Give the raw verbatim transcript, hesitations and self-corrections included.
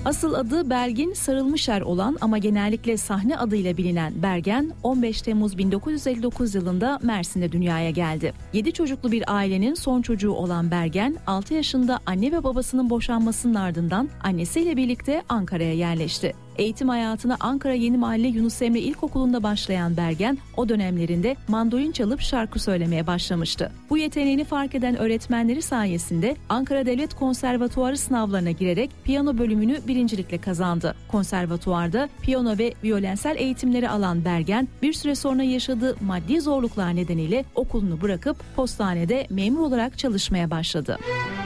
Asıl adı Belgin Sarılmışer olan ama genellikle sahne adıyla bilinen Bergen, on beş Temmuz bin dokuz yüz elli dokuz yılında Mersin'de dünyaya geldi. yedi çocuklu bir ailenin son çocuğu olan Bergen, altı yaşında anne ve babasının boşanmasının ardından annesiyle birlikte Ankara'ya yerleşti. Eğitim hayatına Ankara Yenimahalle Yunus Emre İlkokulu'nda başlayan Bergen, o dönemlerinde mandolin çalıp şarkı söylemeye başlamıştı. Bu yeteneğini fark eden öğretmenleri sayesinde Ankara Devlet Konservatuarı sınavlarına girerek piyano bölümünü birincilikle kazandı. Konservatuarda piyano ve violensel eğitimleri alan Bergen, bir süre sonra yaşadığı maddi zorluklar nedeniyle okulunu bırakıp postanede memur olarak çalışmaya başladı.